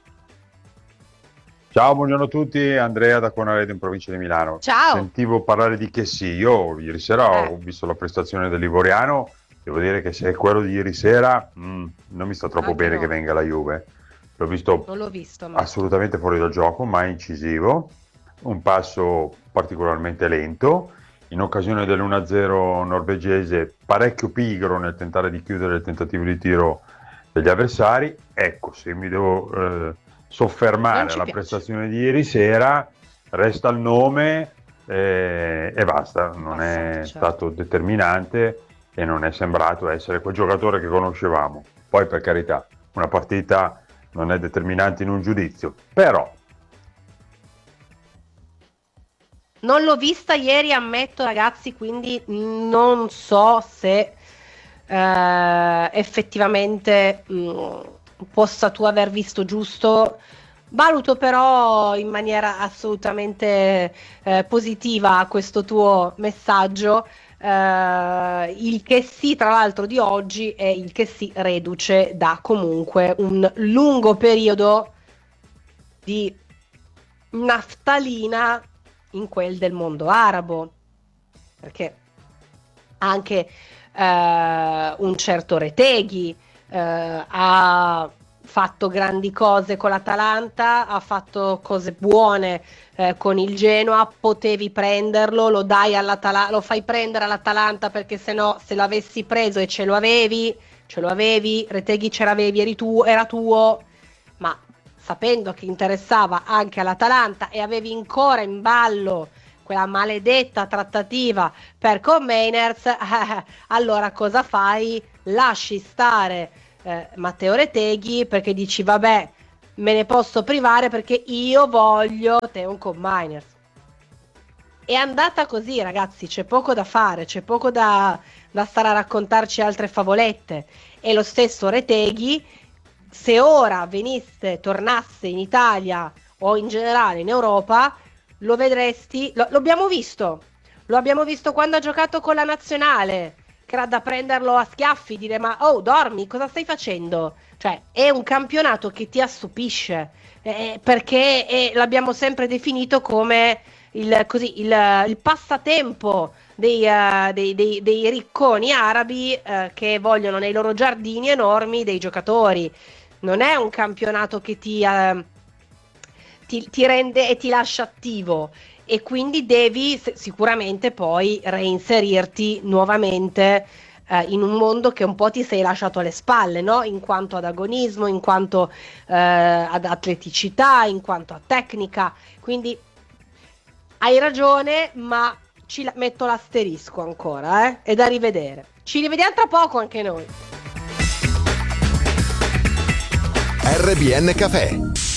Ciao, buongiorno a tutti, Andrea da Conaredo in provincia di Milano. Ciao. Sentivo parlare di Chessy. Io ieri sera ho visto la prestazione dell'Ivoriano. Devo dire che se è quello di ieri sera non mi sta troppo bene che venga la Juve. Non l'ho visto, ma assolutamente fuori dal gioco, ma incisivo, un passo particolarmente lento, in occasione dell'1-0 norvegese parecchio pigro nel tentare di chiudere il tentativo di tiro degli avversari. Ecco, se mi devo soffermare alla prestazione di ieri sera, resta il nome e basta, non è stato determinante e non è sembrato essere quel giocatore che conoscevamo. Poi, per carità, una partita non è determinante in un giudizio, però non l'ho vista ieri, ammetto, ragazzi, quindi non so se effettivamente possa tu aver visto giusto. Valuto però in maniera assolutamente positiva questo tuo messaggio. Il che sì, tra l'altro, di oggi è il che sì reduce da comunque un lungo periodo di naftalina in quel del mondo arabo, perché anche un certo Retegui ha fatto grandi cose con l'Atalanta, ha fatto cose buone con il Genoa, potevi prenderlo, lo fai prendere all'Atalanta perché sennò se l'avessi preso e ce lo avevi, Retegui ce l'avevi, era tuo, ma sapendo che interessava anche all'Atalanta e avevi ancora in ballo quella maledetta trattativa per Koemeiners, allora cosa fai? Lasci stare Matteo Retegui perché dici vabbè, me ne posso privare perché io voglio Theo Koemeiners. È andata così, ragazzi, c'è poco da fare, c'è poco da stare a raccontarci altre favolette. E lo stesso Retegui, se ora tornasse in Italia o in generale in Europa, lo vedresti, lo abbiamo visto quando ha giocato con la nazionale, che era da prenderlo a schiaffi, dire ma dormi, cosa stai facendo? Cioè è un campionato che ti assopisce, perché l'abbiamo sempre definito come il passatempo dei ricconi arabi che vogliono nei loro giardini enormi dei giocatori. Non è un campionato che ti rende e ti lascia attivo, e quindi devi sicuramente poi reinserirti nuovamente in un mondo che un po' ti sei lasciato alle spalle, no? In quanto ad agonismo, in quanto ad atleticità, in quanto a tecnica. Quindi hai ragione, ma metto l'asterisco ancora, è da rivedere. Ci rivediamo tra poco anche noi. RBN Café.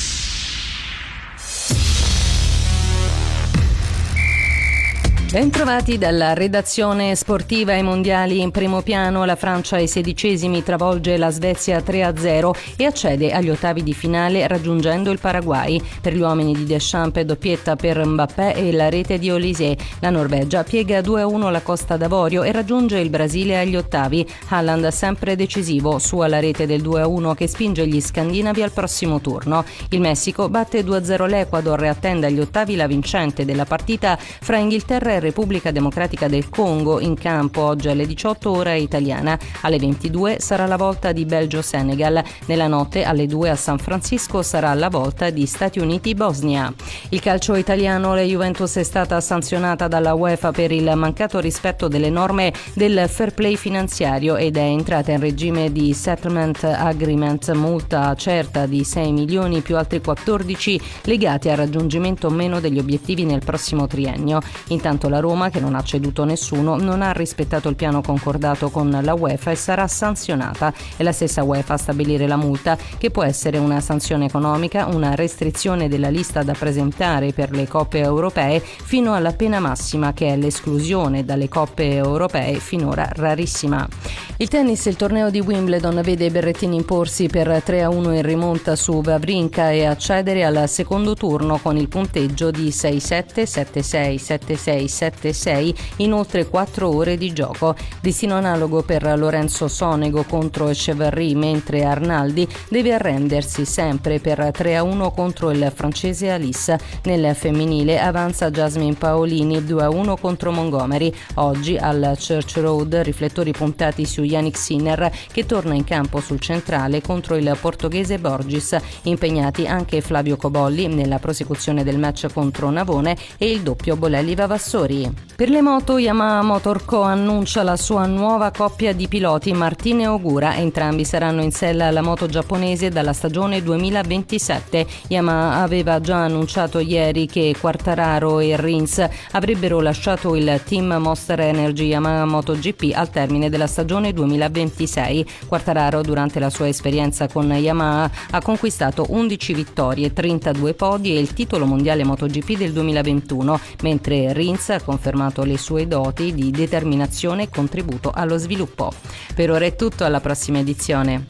Bentrovati dalla redazione sportiva. Ai mondiali in primo piano, la Francia ai 16esimi travolge la Svezia 3-0 e accede agli ottavi di finale raggiungendo il Paraguay. Per gli uomini di Deschamps doppietta per Mbappé e la rete di Olise. La Norvegia piega 2-1 la Costa d'Avorio e raggiunge il Brasile agli ottavi. Haaland sempre decisivo, su alla rete del 2-1 che spinge gli scandinavi al prossimo turno. Il Messico batte 2-0 l'Ecuador e attende agli ottavi la vincente della partita fra Inghilterra e Repubblica Democratica del Congo, in campo oggi alle 18 ora italiana. Alle 22 sarà la volta di Belgio-Senegal. Nella notte alle 2 a San Francisco sarà la volta di Stati Uniti-Bosnia. Il calcio italiano, la Juventus è stata sanzionata dalla UEFA per il mancato rispetto delle norme del fair play finanziario ed è entrata in regime di settlement agreement, multa certa di 6 milioni più altri 14 legati al raggiungimento o meno degli obiettivi nel prossimo triennio. Intanto la Roma, che non ha ceduto nessuno, non ha rispettato il piano concordato con la UEFA e sarà sanzionata. È la stessa UEFA a stabilire la multa, che può essere una sanzione economica, una restrizione della lista da presentare per le coppe europee, fino alla pena massima, che è l'esclusione dalle coppe europee, finora rarissima. Il tennis, il torneo di Wimbledon vede Berrettini imporsi per 3-1 in rimonta su Wawrinka e accedere al secondo turno con il punteggio di 6-7, 7-6, 7-6, 7-6 in oltre 4 ore di gioco. Destino analogo per Lorenzo Sonego contro Echeverry, mentre Arnaldi deve arrendersi sempre per 3-1 contro il francese Alice. Nel femminile avanza Jasmine Paolini 2-1 contro Montgomery. Oggi al Church Road riflettori puntati su Yannick Sinner, che torna in campo sul centrale contro il portoghese Borges. Impegnati anche Flavio Cobolli nella prosecuzione del match contro Navone e il doppio Bolelli-Vavassori. Per le moto, Yamaha Motor Co annuncia la sua nuova coppia di piloti, Martin e Ogura. Entrambi saranno in sella alla moto giapponese dalla stagione 2027. Yamaha aveva già annunciato ieri che Quartararo e Rins avrebbero lasciato il team Monster Energy Yamaha MotoGP al termine della stagione 2026. Quartararo, durante la sua esperienza con Yamaha, ha conquistato 11 vittorie, 32 podi e il titolo mondiale MotoGP del 2021, mentre Rins ha confermato le sue doti di determinazione e contributo allo sviluppo. Per ora è tutto, alla prossima edizione.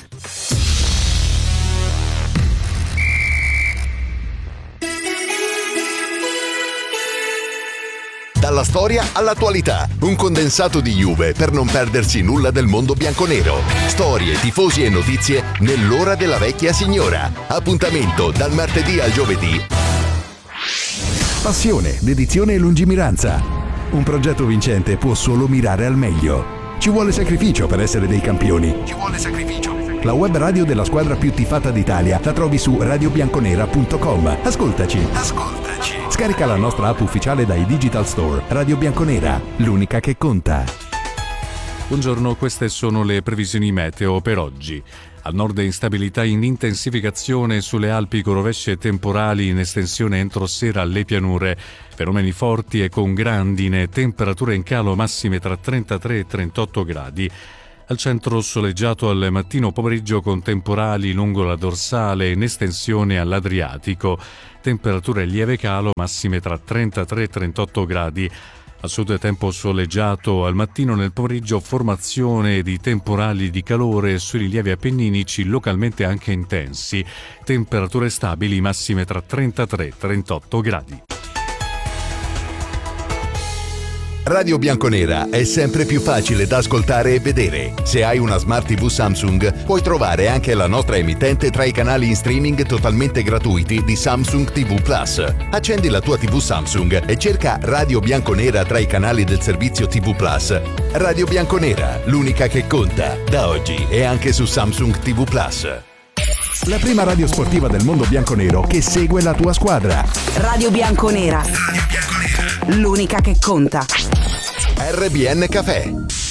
Dalla storia all'attualità, un condensato di Juve per non perdersi nulla del mondo bianconero. Storie, tifosi e notizie nell'ora della vecchia signora. Appuntamento dal martedì al giovedì. Passione, dedizione e lungimiranza. Un progetto vincente può solo mirare al meglio. Ci vuole sacrificio per essere dei campioni. la web radio della squadra più tifata d'Italia. La trovi su radiobianconera.com. Ascoltaci. Scarica la nostra app ufficiale dai Digital Store. Radio Bianconera, l'unica che conta. Buongiorno, queste sono le previsioni meteo per oggi. Al nord instabilità in intensificazione sulle Alpi con rovesce temporali in estensione entro sera alle pianure. Fenomeni forti e con grandine, temperature in calo massime tra 33 e 38 gradi. Al centro soleggiato al mattino pomeriggio con temporali lungo la dorsale in estensione all'Adriatico. Temperature lieve calo massime tra 33 e 38 gradi. Al sud tempo soleggiato, al mattino nel pomeriggio formazione di temporali di calore sui rilievi appenninici localmente anche intensi. Temperature stabili massime tra 33 e 38 gradi. Radio Bianconera è sempre più facile da ascoltare e vedere. Se hai una Smart TV Samsung, puoi trovare anche la nostra emittente tra i canali in streaming totalmente gratuiti di Samsung TV Plus. Accendi la tua TV Samsung e cerca Radio Bianconera tra i canali del servizio TV Plus. Radio Bianconera, l'unica che conta. Da oggi è anche su Samsung TV Plus. La prima radio sportiva del mondo bianconero che segue la tua squadra. Radio Bianconera. L'unica che conta. RBN Café.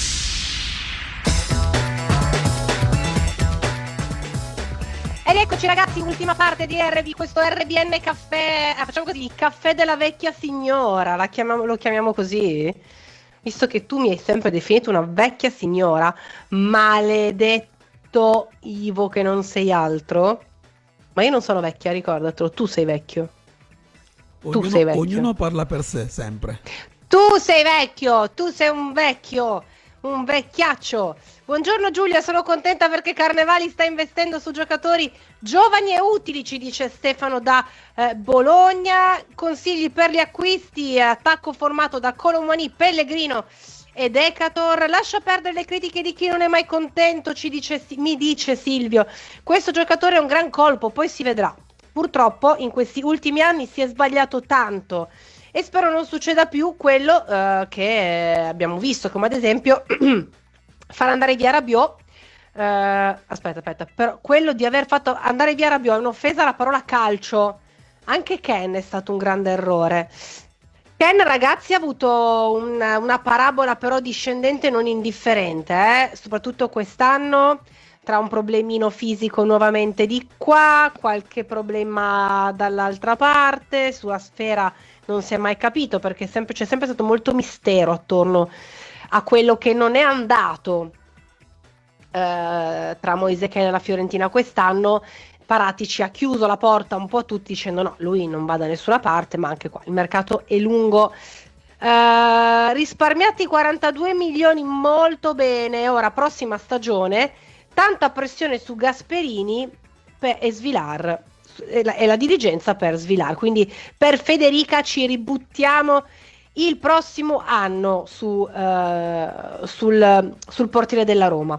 Ed eccoci ragazzi, ultima parte di questo RBN Caffè. Facciamo così, il caffè della vecchia signora. Lo chiamiamo così? Visto che tu mi hai sempre definito una vecchia signora, maledetto Ivo che non sei altro. Ma io non sono vecchia, ricordatelo, tu sei vecchio. Tu sei vecchio. Ognuno parla per sé, sempre. Tu sei vecchio, tu sei un vecchio, un vecchiaccio. Buongiorno Giulia, sono contenta perché Carnevali sta investendo su giocatori giovani e utili, ci dice Stefano da Bologna. Consigli per gli acquisti, attacco formato da Colomani, Pellegrino e Decator. Lascia perdere le critiche di chi non è mai contento, mi dice Silvio. Questo giocatore è un gran colpo, poi si vedrà. Purtroppo in questi ultimi anni si è sbagliato tanto e spero non succeda più quello che abbiamo visto, come ad esempio far andare via Rabiot. Aspetta, però quello di aver fatto andare via Rabiot è un'offesa alla parola calcio. Anche Ken è stato un grande errore. Ken, ragazzi, ha avuto una parabola però discendente non indifferente, soprattutto quest'anno, tra un problemino fisico nuovamente di qua, qualche problema dall'altra parte, sulla sfera non si è mai capito perché c'è sempre stato molto mistero attorno a quello che non è andato tra Moise Kean e la Fiorentina quest'anno. Paratici ha chiuso la porta un po' a tutti dicendo no, lui non va da nessuna parte, ma anche qua il mercato è lungo. Risparmiati 42 milioni, molto bene. Ora prossima stagione, tanta pressione su Gasperini e Svilar e la dirigenza per Svilar, quindi per Federica ci ributtiamo il prossimo anno sul portiere della Roma.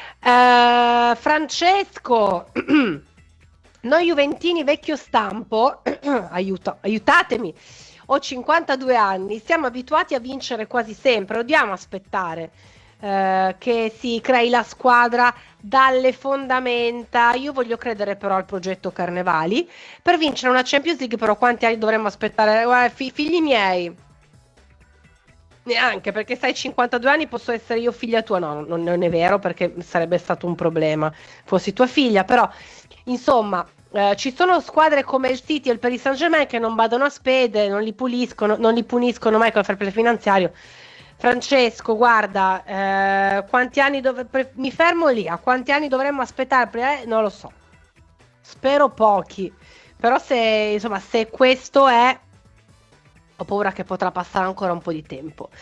Francesco noi juventini vecchio stampo aiutatemi, ho 52 anni, siamo abituati a vincere quasi sempre, odiamo aspettare che si crei la squadra dalle fondamenta. Io voglio credere però al progetto Carnevali per vincere una Champions League, però quanti anni dovremmo aspettare? Figli miei, neanche, perché sai, 52 anni posso essere io figlia tua. No, non è vero, perché sarebbe stato un problema fossi tua figlia, però insomma ci sono squadre come il City e il Paris Saint-Germain che non badano a spede, non li puniscono mai con il fair play finanziario. Francesco, guarda, quanti anni mi fermo lì, a quanti anni dovremmo aspettare? Non lo so, spero pochi, però se questo è, ho paura che potrà passare ancora un po' di tempo.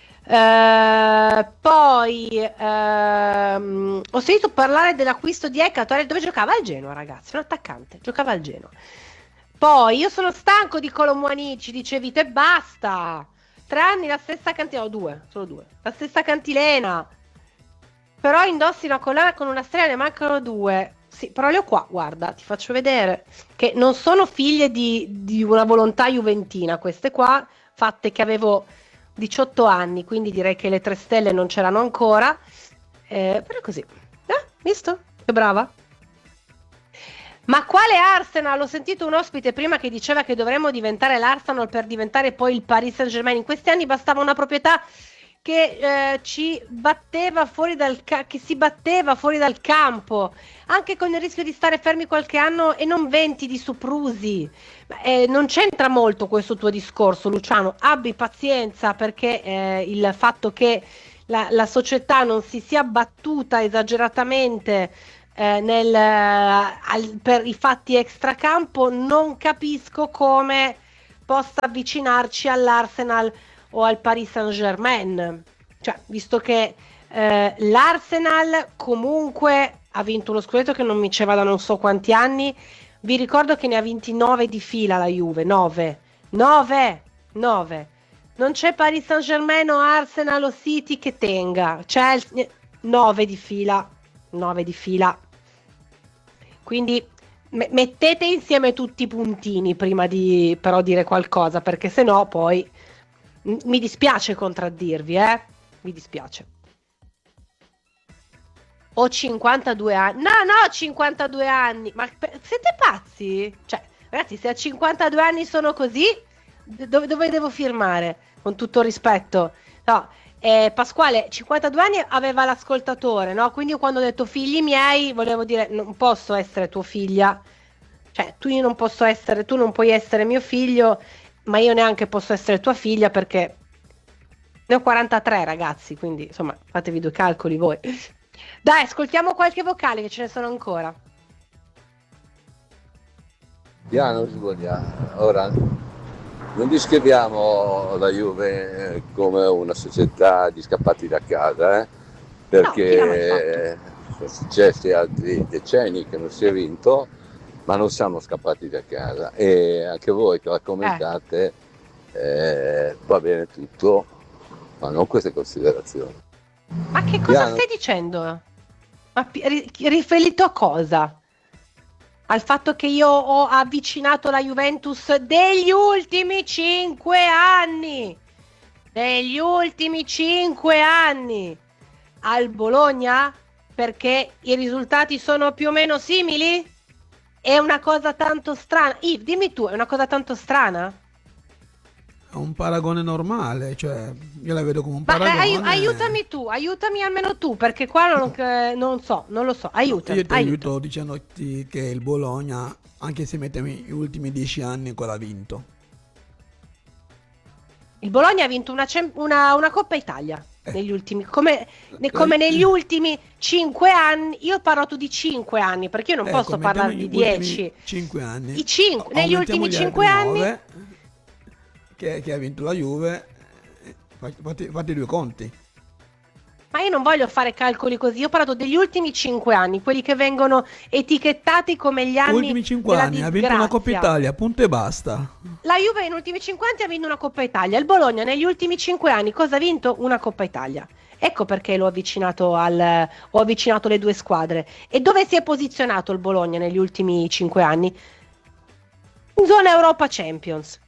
Poi ho sentito parlare dell'acquisto di Ekato, dove giocava al Genoa, ragazzi, un attaccante, giocava al Genoa. Poi io sono stanco di Colomboani, ci dice Vito, e basta. 3 anni la stessa cantilena, solo due, la stessa cantilena, però indossi una collana con una stella, ne mancano 2. Sì, però le ho qua, guarda, ti faccio vedere, che non sono figlie di una volontà juventina, queste qua, fatte che avevo 18 anni, quindi direi che le 3 stelle non c'erano ancora, però così, visto? Che brava. Ma quale Arsenal? Ho sentito un ospite prima che diceva che dovremmo diventare l'Arsenal per diventare poi il Paris Saint-Germain. In questi anni bastava una proprietà che ci batteva fuori che si batteva fuori dal campo, anche con il rischio di stare fermi qualche anno e non 20 di soprusi. Non c'entra molto questo tuo discorso, Luciano. Abbi pazienza, perché il fatto che la società non si sia battuta esageratamente per i fatti extracampo, non capisco come possa avvicinarci all'Arsenal o al Paris Saint-Germain, cioè, visto che l'Arsenal comunque ha vinto uno scudetto che non vinceva da non so quanti anni. Vi ricordo che ne ha vinti 9 di fila la Juve, 9. Non c'è Paris Saint-Germain o Arsenal o City che tenga, c'è 9 di fila. Quindi mettete insieme tutti i puntini prima di però dire qualcosa, perché sennò poi mi dispiace contraddirvi, mi dispiace. Ho 52 anni. No, 52 anni. Ma siete pazzi? Cioè, ragazzi, se a 52 anni sono così, dove devo firmare? Con tutto rispetto. No, Pasquale, 52 anni aveva l'ascoltatore, no? Quindi io quando ho detto figli miei, volevo dire, non posso essere tua figlia. Cioè, tu non puoi essere mio figlio, ma io neanche posso essere tua figlia, perché ne ho 43, ragazzi, quindi insomma fatevi due calcoli voi. Dai, ascoltiamo qualche vocale, che ce ne sono ancora. Piano, ora non descriviamo la Juve come una società di scappati da casa, perché sono successi altri decenni che non si è vinto, ma non siamo scappati da casa, e anche voi che la commentate va bene tutto, ma non queste considerazioni. Ma che cosa stai dicendo? Ma riferito a cosa? Al fatto che io ho avvicinato la Juventus degli ultimi 5 anni al Bologna, perché i risultati sono più o meno simili? È una cosa tanto strana. Yves, dimmi tu, è una cosa tanto strana? È un paragone normale, cioè io la vedo come un paragone. Aiutami almeno tu, perché qua non lo so, aiutami. Io ti aiuto dicendoti che il Bologna, anche se mettiamo gli ultimi 10 anni, cosa ha vinto? Il Bologna ha vinto una Coppa Italia negli ultimi, come negli ultimi 5 anni. Io ho parlato di 5 anni, perché io non posso parlare di 10. 5 anni. Negli ultimi 5 anni che ha vinto la Juve, fate due conti. Ma io non voglio fare calcoli così, io ho parlato degli ultimi 5 anni, quelli che vengono etichettati come gli anni ultimi 5 anni disgrazia. Ha vinto una Coppa Italia, punto e basta. La Juve negli ultimi 5 anni ha vinto una Coppa Italia, il Bologna negli ultimi 5 anni cosa ha vinto? Una Coppa Italia. Ecco perché ho avvicinato le due squadre. E dove si è posizionato il Bologna negli ultimi 5 anni? In zona Europa Champions.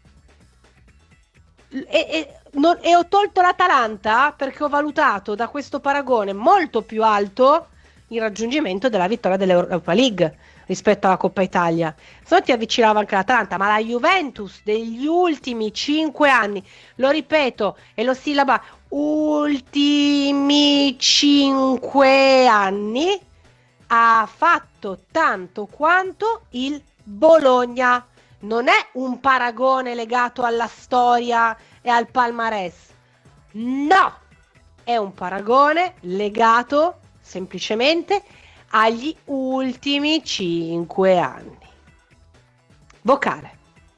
E ho tolto l'Atalanta perché ho valutato da questo paragone molto più alto il raggiungimento della vittoria dell'Europa League rispetto alla Coppa Italia. Se no ti avvicinava anche l'Atalanta, ma la Juventus degli ultimi 5 anni, lo ripeto e lo sillaba, ultimi 5 anni, ha fatto tanto quanto il Bologna. Non è un paragone legato alla storia e al palmarès. No! È un paragone legato semplicemente agli ultimi 5 anni. Vocale.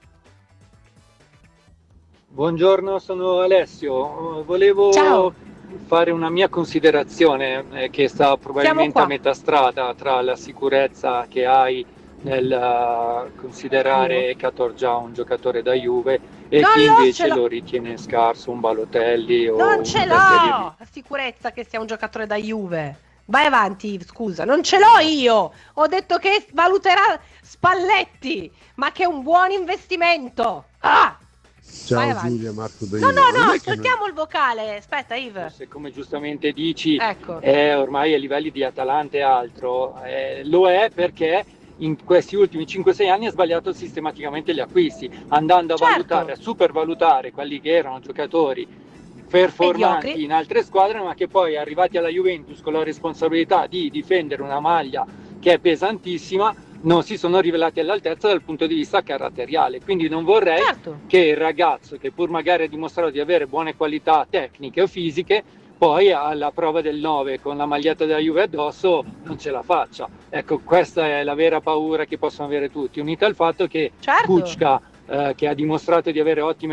Buongiorno, sono Alessio. Volevo fare una mia considerazione che sta probabilmente a metà strada tra la sicurezza che hai nel considerare Catorgia un giocatore da Juve e chi invece lo ritiene scarso, un Balotelli o non ce l'ho la sicurezza che sia un giocatore da Juve. Vai avanti, scusa, non ce l'ho io. Ho detto che valuterà Spalletti, ma che è un buon investimento. Ciao Giulia, Marco da No, ascoltiamo il vocale. Aspetta, Yves. Se come giustamente dici, ecco. Ormai a livelli di Atalanta e altro, lo è perché in questi ultimi 5-6 anni ha sbagliato sistematicamente gli acquisti, andando a valutare, a supervalutare quelli che erano giocatori performanti mediocri in altre squadre, ma che poi arrivati alla Juventus con la responsabilità di difendere una maglia che è pesantissima, non si sono rivelati all'altezza dal punto di vista caratteriale. Quindi non vorrei che il ragazzo, che pur magari ha dimostrato di avere buone qualità tecniche o fisiche, poi alla prova del 9 con la maglietta della Juve addosso non ce la faccia. Ecco, questa è la vera paura che possono avere tutti, unita al fatto che Kučka, che ha dimostrato di avere ottime